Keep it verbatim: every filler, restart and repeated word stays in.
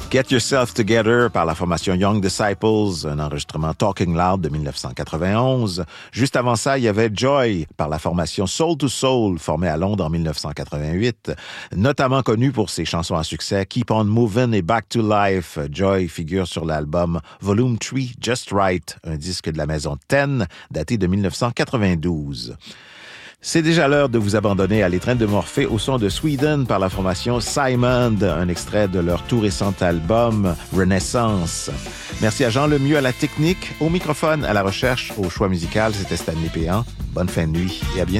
Get Yourself Together par la formation Young Disciples, un enregistrement Talking Loud de dix-neuf cent quatre-vingt-onze. Juste avant ça, il y avait Joy par la formation Soul to Soul, formée à Londres en dix-neuf cent quatre-vingt-huit, notamment connue pour ses chansons à succès Keep on Movin' et Back to Life. Joy figure sur l'album Volume trois, Just Right, un disque de la maison Ten, daté de dix-neuf cent quatre-vingt-douze. C'est déjà l'heure de vous abandonner à l'étreinte de Morphée au son de Sweden par la formation Simon, un extrait de leur tout récent album Renaissance. Merci à Jean Lemieux à la technique, au microphone, à la recherche, au choix musical. C'était Stanley Péan. Bonne fin de nuit et à bientôt.